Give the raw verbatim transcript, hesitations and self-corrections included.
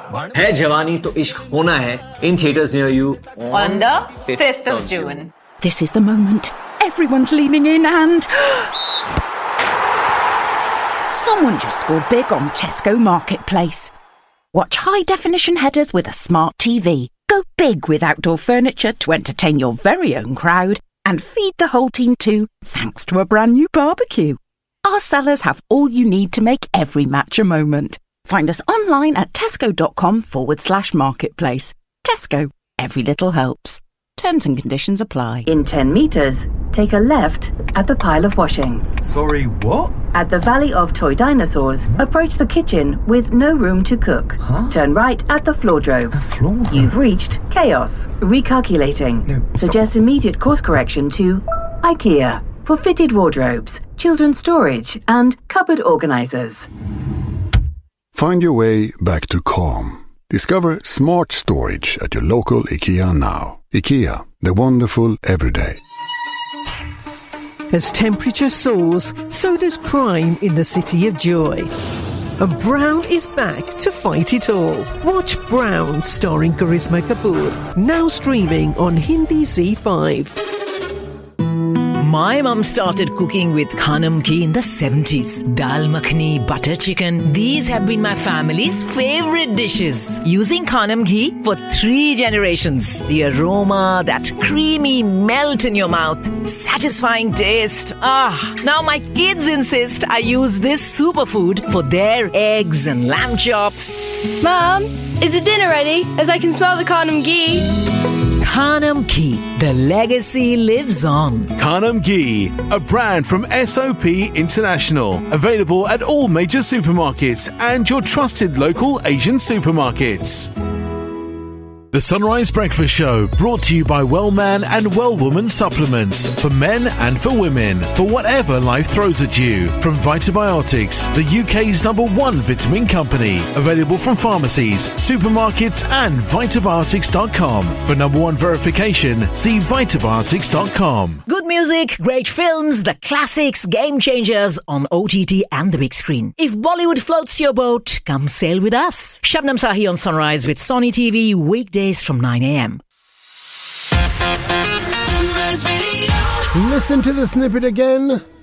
है जवानी तो इश्क होना है in theaters near you on the fifth of June. This is the moment. Everyone's leaning in and someone just scored big on Tesco Marketplace. Watch high-definition headers with a smart T V. Go big with outdoor furniture to entertain your very own crowd and feed the whole team too, thanks to a brand new barbecue. Our sellers have all you need to make every match a moment. Find us online at tesco.com forward slash marketplace. Tesco, every little helps. Terms and conditions apply. In ten metres, take a left at the pile of washing. Sorry, what? At the Valley of Toy Dinosaurs, approach the kitchen with no room to cook. Huh? Turn right at the floordrobe. A floor? You've reached Chaos. Recalculating. No, Suggest immediate course correction to IKEA for fitted wardrobes, children's storage and cupboard organisers. Find your way back to calm. Discover smart storage at your local IKEA now. IKEA, the wonderful everyday. As temperature soars, so does crime in the City of Joy. And Brown is back to fight it all. Watch Brown, starring Karisma Kapoor, now streaming on Hindi Z five. My mum started cooking with Khanam Ghee in the seventies. Dal makhani, butter chicken, these have been my family's favorite dishes. Using Khanam Ghee for three generations. The aroma, that creamy melt in your mouth, satisfying taste. Ah, now my kids insist I use this superfood for their eggs and lamb chops. Mum, is the dinner ready? As I can smell the Khanam Ghee. Khanam Ghee, the legacy lives on. Khanam Ghee, a brand from S O P International. Available at all major supermarkets and your trusted local Asian supermarkets. The Sunrise Breakfast Show, brought to you by Wellman and Wellwoman supplements for men and for women, for whatever life throws at you. From Vitabiotics, the U K's number one vitamin company. Available from pharmacies, supermarkets and vitabiotics dot com. For number one verification, see vitabiotics dot com. Good music, great films, the classics, game changers on O T T and the big screen. If Bollywood floats your boat, come sail with us. Shabnam Sahi on Sunrise with Sony T V, weekdays from nine a.m. Listen to the snippet again.